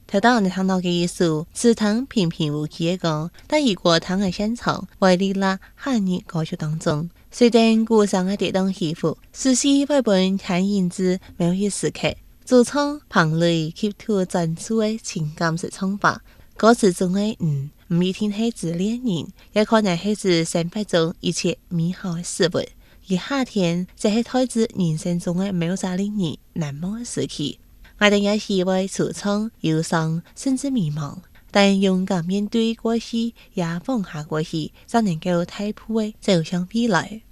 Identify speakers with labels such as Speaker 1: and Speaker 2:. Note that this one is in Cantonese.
Speaker 1: 头到你听到嘅意思，池塘平平无奇嘅歌，但如果躺喺现场，为你啦汉语歌曲当中，虽然故上嘅跌宕起伏，事事为本看影子描写时刻，主唱彭磊吸吐专属嘅情感式唱法，歌词中嘅唔一定係指戀人，也可能係指生活中一切美好嘅事物。而夏天就係代指人生中嘅某些令人難忘嘅時期。我哋也是會惆悵、憂傷，甚至迷茫，但勇敢面對過去，也放下過去，才能夠大步地走向未來。